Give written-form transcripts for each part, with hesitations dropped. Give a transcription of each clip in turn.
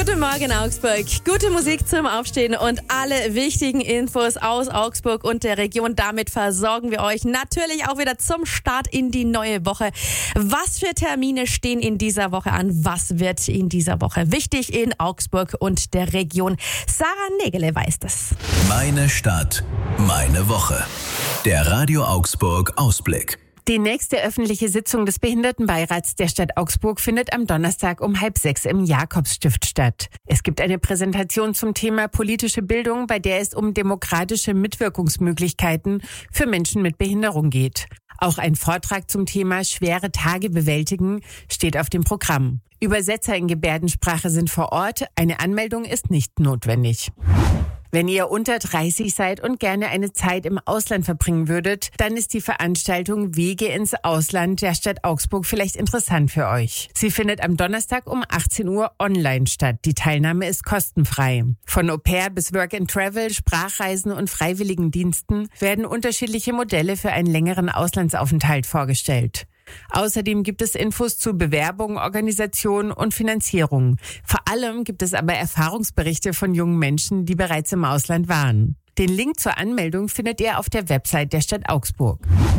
Guten Morgen Augsburg, gute Musik zum Aufstehen und alle wichtigen Infos aus Augsburg und der Region. Damit versorgen wir euch natürlich auch wieder zum Start in die neue Woche. Was für Termine stehen in dieser Woche an? Was wird in dieser Woche wichtig in Augsburg und der Region? Sarah Nägele weiß das. Meine Stadt, meine Woche. Der Radio Augsburg Ausblick. Die nächste öffentliche Sitzung des Behindertenbeirats der Stadt Augsburg findet am Donnerstag um 5:30 im Jakobsstift statt. Es gibt eine Präsentation zum Thema politische Bildung, bei der es um demokratische Mitwirkungsmöglichkeiten für Menschen mit Behinderung geht. Auch ein Vortrag zum Thema schwere Tage bewältigen steht auf dem Programm. Übersetzer in Gebärdensprache sind vor Ort. Eine Anmeldung ist nicht notwendig. Wenn ihr unter 30 seid und gerne eine Zeit im Ausland verbringen würdet, dann ist die Veranstaltung Wege ins Ausland der Stadt Augsburg vielleicht interessant für euch. Sie findet am Donnerstag um 18 Uhr online statt. Die Teilnahme ist kostenfrei. Von Au-pair bis Work and Travel, Sprachreisen und Freiwilligendiensten werden unterschiedliche Modelle für einen längeren Auslandsaufenthalt vorgestellt. Außerdem gibt es Infos zu Bewerbung, Organisation und Finanzierung. Vor allem gibt es aber Erfahrungsberichte von jungen Menschen, die bereits im Ausland waren. Den Link zur Anmeldung findet ihr auf der Website der Stadt Augsburg.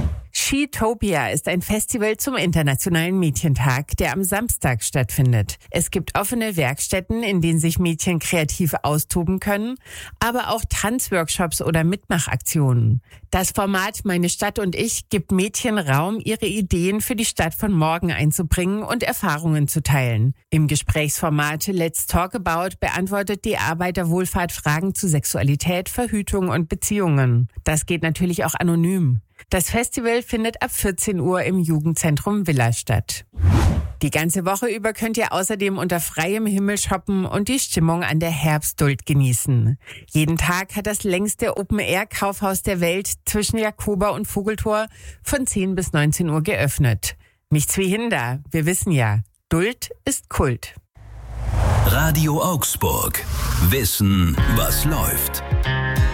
Skitopia ist ein Festival zum Internationalen Mädchentag, der am Samstag stattfindet. Es gibt offene Werkstätten, in denen sich Mädchen kreativ austoben können, aber auch Tanzworkshops oder Mitmachaktionen. Das Format Meine Stadt und ich gibt Mädchen Raum, ihre Ideen für die Stadt von morgen einzubringen und Erfahrungen zu teilen. Im Gesprächsformat Let's Talk About beantwortet die Arbeiterwohlfahrt Fragen zu Sexualität, Verhütung und Beziehungen. Das geht natürlich auch anonym. Das Festival findet ab 14 Uhr im Jugendzentrum Villa statt. Die ganze Woche über könnt ihr außerdem unter freiem Himmel shoppen und die Stimmung an der Herbstduld genießen. Jeden Tag hat das längste Open-Air-Kaufhaus der Welt zwischen Jakoba und Vogeltor von 10 bis 19 Uhr geöffnet. Nichts wie Hinder, wir wissen ja, Duld ist Kult. Radio Augsburg. Wissen, was läuft.